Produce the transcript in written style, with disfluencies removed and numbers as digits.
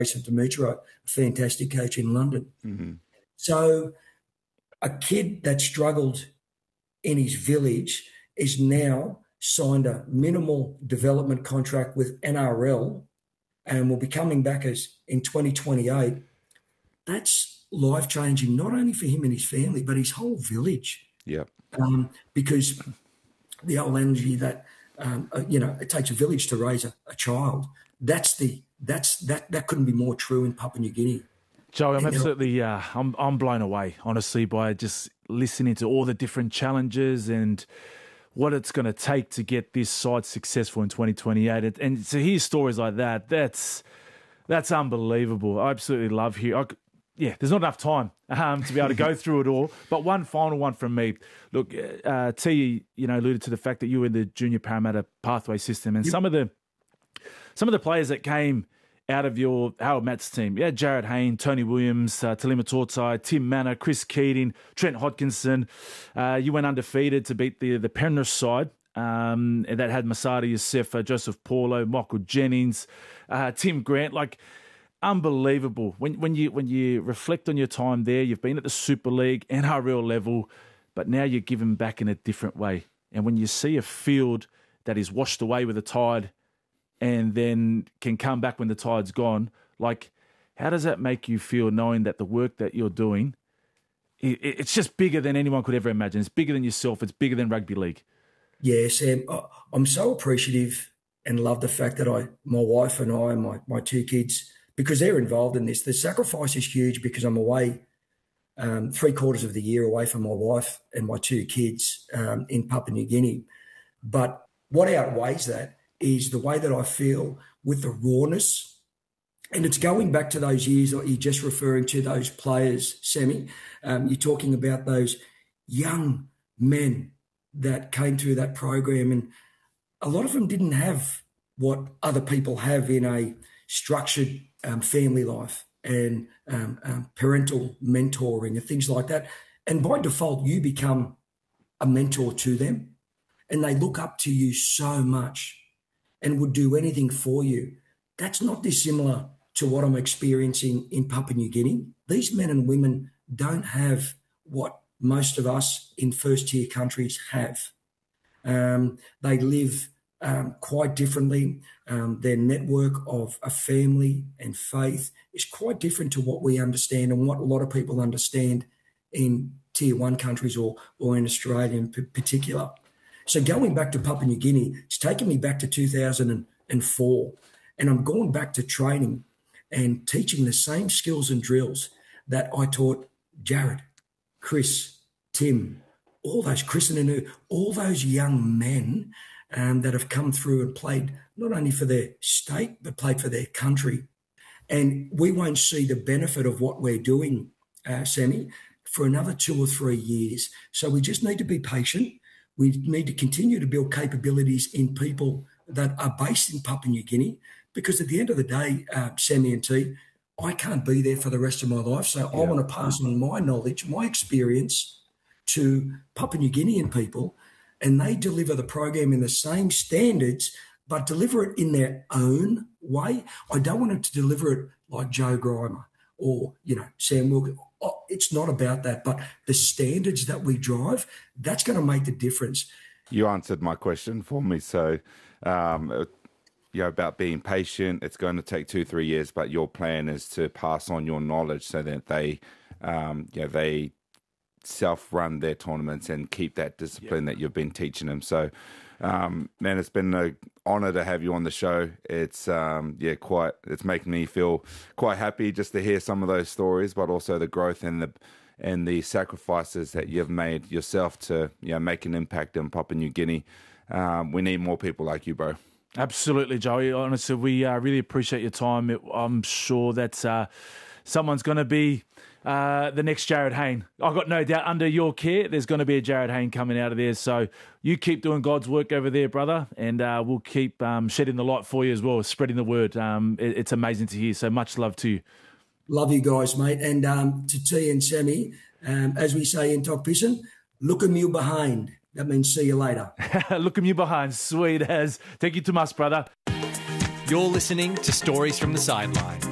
Jason Demetrio, a fantastic coach in London. Mm-hmm. So a kid that struggled in his village is now signed a minimal development contract with NRL and will be coming back as in 2028. That's life-changing, not only for him and his family, but his whole village. Yeah. Because the old energy that, it takes a village to raise a child. That couldn't be more true in Papua New Guinea. Joe, I'm absolutely, I'm blown away, honestly, by just listening to all the different challenges and what it's going to take to get this side successful in 2028. And to hear stories like that, that's unbelievable. I absolutely love hearing. There's not enough time to be able to go through it all. But one final one from me. Look, T, alluded to the fact that you were in the Junior Parramatta pathway system, and some of the players that came out of your Harold Matt's team. Yeah, Jared Hayne, Tony Williams, Talima Tortai, Tim Manor, Chris Keating, Trent Hodkinson. You went undefeated to beat the Penrith side. And that had Masada Youssef, Joseph Paulo, Michael Jennings, Tim Grant. Like, unbelievable. When you reflect on your time there, you've been at the Super League, NRL level, but now you're given back in a different way. And when you see a field that is washed away with the tide and then can come back when the tide's gone, like, how does that make you feel knowing that the work that you're doing, it's just bigger than anyone could ever imagine? It's bigger than yourself. It's bigger than rugby league. Yeah, Sam, I'm so appreciative and love the fact that my wife and I and my two kids, because they're involved in this. The sacrifice is huge because I'm away 3/4 of the year away from my wife and my two kids in Papua New Guinea. But what outweighs that is the way that I feel with the rawness. And it's going back to those years that you're just referring to, those players, Sammy. You're talking about those young men that came through that program, and a lot of them didn't have what other people have in a structured family life and parental mentoring and things like that. And by default, you become a mentor to them, and they look up to you so much and would do anything for you. That's not dissimilar to what I'm experiencing in Papua New Guinea. These men and women don't have what most of us in first-tier countries have. They live quite differently. Their network of a family and faith is quite different to what we understand and what a lot of people understand in Tier 1 countries or in Australia in particular. So going back to Papua New Guinea, it's taken me back to 2004, and I'm going back to training and teaching the same skills and drills that I taught Jared, Chris, Tim, all those, Chris and Anu, all those young men that have come through and played not only for their state, but played for their country. And we won't see the benefit of what we're doing, Sammy, for another 2 or 3 years. So we just need to be patient. We need to continue to build capabilities in people that are based in Papua New Guinea, because at the end of the day, Sammy and T, I can't be there for the rest of my life. So I want to pass on my knowledge, my experience to Papua New Guinean people, and they deliver the program in the same standards, but deliver it in their own way. I don't want them to deliver it like Joe Grimer or, Sam Wilkins. It's not about that, but the standards that we drive, that's going to make the difference. You answered my question for me. So, about being patient, it's going to take 2-3 years, but your plan is to pass on your knowledge so that they self-run their tournaments and keep that discipline that you've been teaching them. So, man, it's been an honor to have you on the show. It's it's making me feel quite happy just to hear some of those stories, but also the growth and the sacrifices that you've made yourself to make an impact in Papua New Guinea. We need more people like you, bro. Absolutely, Joey. Honestly, we really appreciate your time. I'm sure that someone's going to be the next Jared Hayne. I've got no doubt under your care there's going to be a Jared Hayne coming out of there. So you keep doing God's work over there, brother, and we'll keep shedding the light for you as well, spreading the word. It's amazing to hear. So much love to you. Love you guys, mate. And to T and Sammy, as we say in Top Pissen, look 'em you behind. That means see you later. Look 'em you behind. Sweet as. Thank you to us, brother. You're listening to Stories from the Sideline.